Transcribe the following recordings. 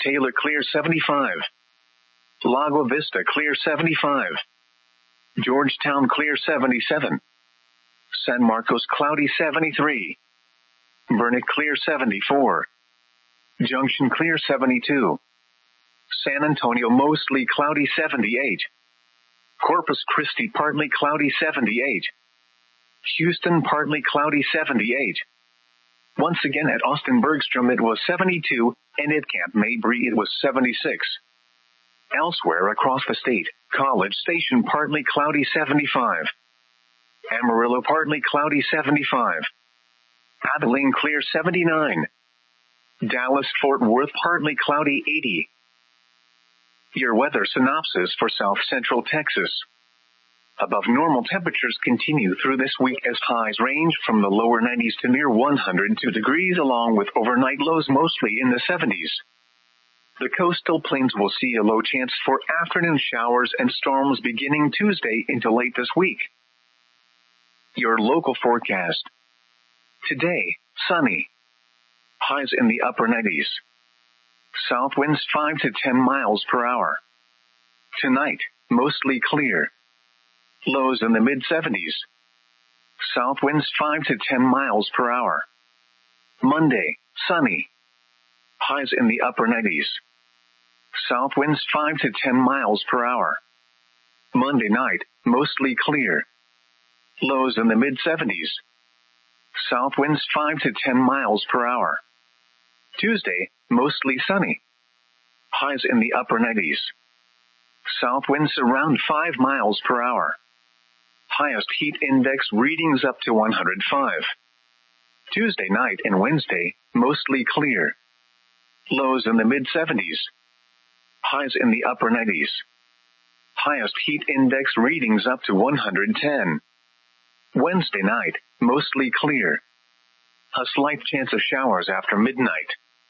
Taylor clear 75. Lago Vista clear 75. Georgetown clear 77. San Marcos cloudy 73. Burnet clear 74. Junction clear 72. San Antonio mostly cloudy 78. Corpus Christi partly cloudy 78. Houston partly cloudy 78. Once again at Austin Bergstrom it was 72, and at Camp Mabry it was 76. Elsewhere across the state, College Station partly cloudy 75. Amarillo partly cloudy 75. Abilene clear 79. Dallas-Fort Worth partly cloudy 80. Your weather synopsis for South Central Texas. Above normal temperatures continue through this week as highs range from the lower 90s to near 102 degrees along with overnight lows mostly in the 70s. The coastal plains will see a low chance for afternoon showers and storms beginning Tuesday into late this week. Your local forecast. Today, sunny. Highs in the upper 90s. South winds 5 to 10 miles per hour. Tonight, mostly clear. Lows in the mid-70s. South winds 5 to 10 miles per hour. Monday, sunny. Highs in the upper 90s. South winds 5 to 10 miles per hour. Monday night, mostly clear. Lows in the mid-70s. South winds 5 to 10 miles per hour. Tuesday, mostly sunny. Highs in the upper 90s. South winds around 5 miles per hour. Highest heat index readings up to 105. Tuesday night and Wednesday, mostly clear. Lows in the mid-70s. Highs in the upper 90s. Highest heat index readings up to 110. Wednesday night, mostly clear. A slight chance of showers after midnight.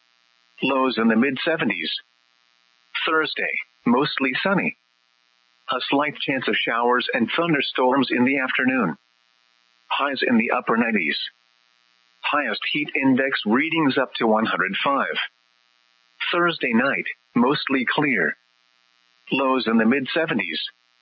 Lows in the mid-70s. Thursday, mostly sunny. A slight chance of showers and thunderstorms in the afternoon. Highs in the upper 90s. Highest heat index readings up to 105. Thursday night, mostly clear. Lows in the mid-70s.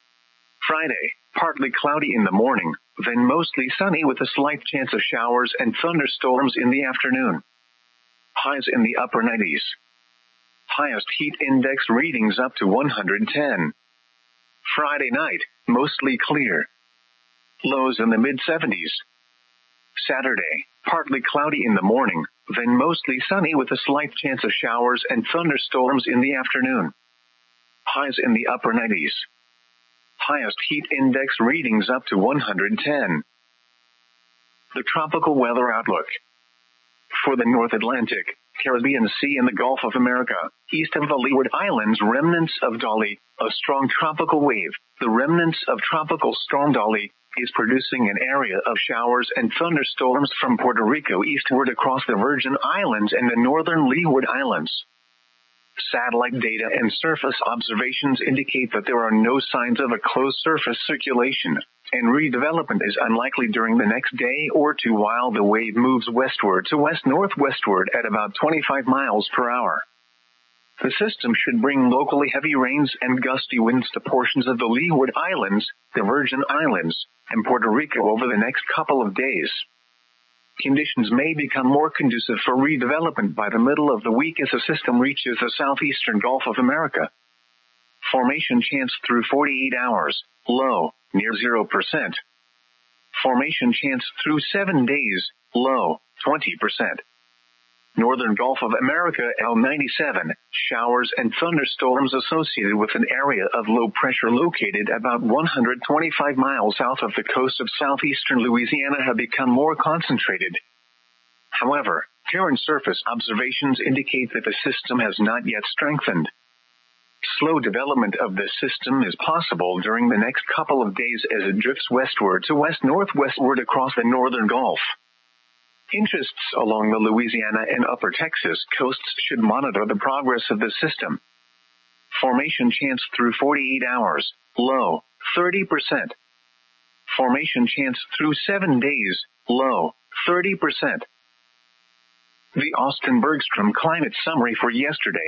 Friday, partly cloudy in the morning, then mostly sunny with a slight chance of showers and thunderstorms in the afternoon. Highs in the upper 90s. Highest heat index readings up to 110. Friday night, mostly clear. Lows in the mid-70s. Saturday, partly cloudy in the morning, then mostly sunny with a slight chance of showers and thunderstorms in the afternoon. Highs in the upper 90s. Highest heat index readings up to 110. The tropical weather outlook. For the North Atlantic, Caribbean Sea and the Gulf of America, east of the Leeward Islands, remnants of Dolly, a strong tropical wave, the remnants of Tropical Storm Dolly, is producing an area of showers and thunderstorms from Puerto Rico eastward across the Virgin Islands and the northern Leeward Islands. Satellite data and surface observations indicate that there are no signs of a closed surface circulation, and redevelopment is unlikely during the next day or two while the wave moves westward to west-northwestward at about 25 miles per hour. The system should bring locally heavy rains and gusty winds to portions of the Leeward Islands, the Virgin Islands, and Puerto Rico over the next couple of days. Conditions may become more conducive for redevelopment by the middle of the week as the system reaches the southeastern Gulf of America. Formation chance through 48 hours, low, near 0%. Formation chance through 7 days, low, 20%. Northern Gulf of America L97, showers and thunderstorms associated with an area of low pressure located about 125 miles south of the coast of southeastern Louisiana have become more concentrated. However, current surface observations indicate that the system has not yet strengthened. Slow development of this system is possible during the next couple of days as it drifts westward to west-northwestward across the northern Gulf. Interests along the Louisiana and Upper Texas coasts should monitor the progress of the system. Formation chance through 48 hours, low, 30%. Formation chance through 7 days, low, 30%. The Austin Bergstrom Climate Summary for yesterday.